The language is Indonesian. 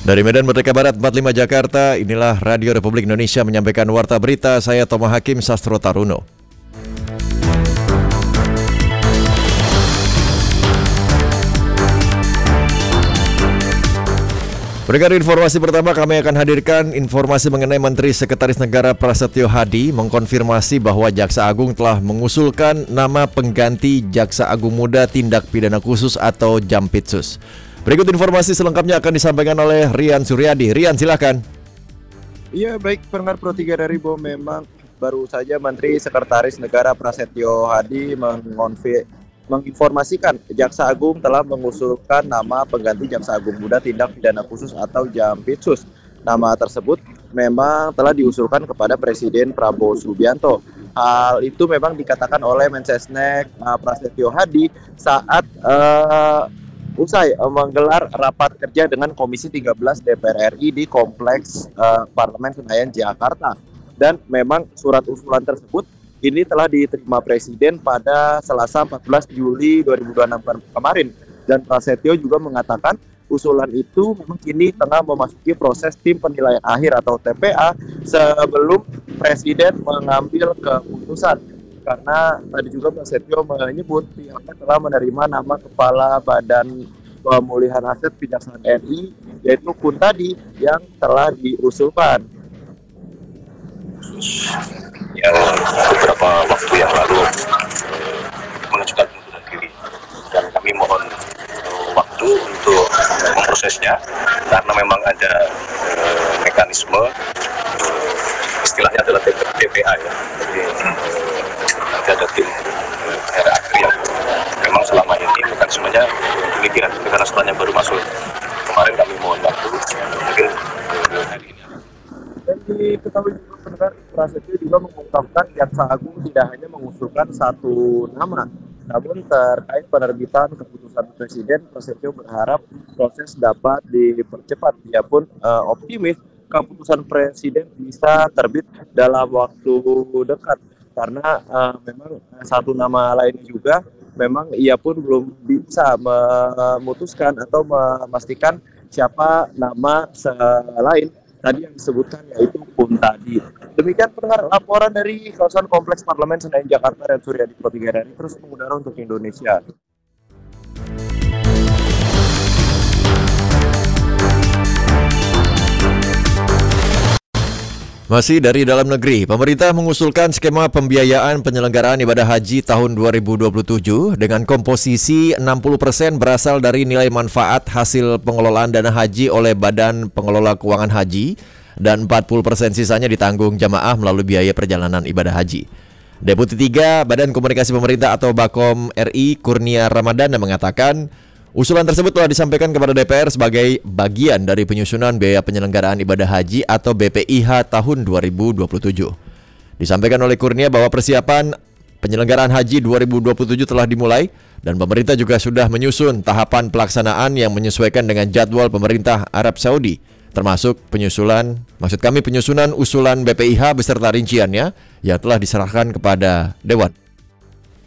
Dari Medan Merdeka Barat 45 Jakarta, inilah Radio Republik Indonesia menyampaikan warta berita. Saya Toma Hakim Sastro Taruno. Berikut informasi pertama, kami akan hadirkan informasi mengenai Menteri Sekretaris Negara Prasetyo Hadi mengkonfirmasi bahwa Jaksa Agung telah mengusulkan nama pengganti Jaksa Agung Muda Tindak Pidana Khusus atau Jampitsus. Berikut informasi selengkapnya akan disampaikan oleh Rian Suryadi. Rian, silakan. Iya, baik pendengar Pro 3 dari BOM, memang baru saja Menteri Sekretaris Negara Prasetyo Hadi menginformasikan Jaksa Agung telah mengusulkan nama pengganti Jaksa Agung Muda Tindak Pidana Khusus atau Jampitsus. Nama tersebut memang telah diusulkan kepada Presiden Prabowo Subianto. Hal itu memang dikatakan oleh Mensesnek Prasetyo Hadi saat usai menggelar rapat kerja dengan Komisi 13 DPR RI di Kompleks Parlemen Senayan, Jakarta. Dan memang surat usulan tersebut ini telah diterima Presiden pada Selasa 14 Juli 2026 kemarin. Dan Prasetyo juga mengatakan usulan itu memang kini tengah memasuki proses tim penilaian akhir atau TPA sebelum Presiden mengambil keputusan. Karena tadi juga Prasetyo menyebut pihaknya telah menerima nama Kepala Badan Pemulihan Aset Kejaksaan RI, yaitu Kuntadi, yang telah diusulkan. Yang beberapa waktu yang lalu mengajukan pengunduran diri, dan kami mohon waktu untuk memprosesnya karena memang ada mekanisme, istilahnya adalah TPA ya. Jadi nanti ada tim akhir yang memang selama ini mekanismenya demikian, karena setelahnya baru masuk kemarin. Kami mohon waktu mungkin hari ini. Dan diketahui juga pendengar, Prasetyo juga mengungkapkan Jaksa Agung tidak hanya mengusulkan satu nama, namun terkait penerbitan keputusan Presiden, Prasetyo berharap proses dapat dipercepat. Dia pun optimis keputusan Presiden bisa terbit dalam waktu dekat, karena memang satu nama lain juga memang ia pun belum bisa memutuskan atau memastikan siapa nama selain tadi yang disebutkan, yaitu Kuntadi. Demikian pendengar laporan dari kawasan Kompleks Parlemen Senayan, Jakarta, Rian Suryadi, Pro 3 dari terus mengudara untuk Indonesia. Masih dari dalam negeri, pemerintah mengusulkan skema pembiayaan penyelenggaraan ibadah haji tahun 2027 dengan komposisi 60% berasal dari nilai manfaat hasil pengelolaan dana haji oleh Badan Pengelola Keuangan Haji dan 40% sisanya ditanggung jamaah melalui biaya perjalanan ibadah haji. Deputi 3 Badan Komunikasi Pemerintah atau Bakom RI Kurnia Ramadana mengatakan usulan tersebut telah disampaikan kepada DPR sebagai bagian dari penyusunan biaya penyelenggaraan ibadah haji atau BPIH tahun 2027. Disampaikan oleh Kurnia bahwa persiapan penyelenggaraan haji 2027 telah dimulai dan pemerintah juga sudah menyusun tahapan pelaksanaan yang menyesuaikan dengan jadwal pemerintah Arab Saudi, termasuk penyusunan usulan BPIH beserta rinciannya yang telah diserahkan kepada Dewan.